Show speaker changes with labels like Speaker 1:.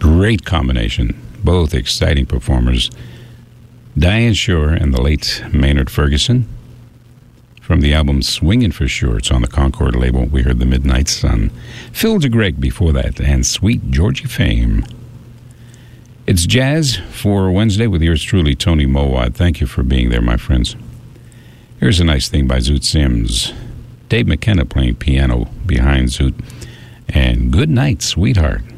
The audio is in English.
Speaker 1: Great combination. Both exciting performers. Diane Shore and the late Maynard Ferguson. From the album Swingin' for Sure, it's on the Concord label. We heard The Midnight Sun. Phil DeGreg before that, and Sweet Georgie Fame. It's jazz for Wednesday with yours truly, Tony Mowat. Thank you for being there, my friends. Here's a nice thing by Zoot Sims. Dave McKenna playing piano behind Zoot. And Good Night, Sweetheart.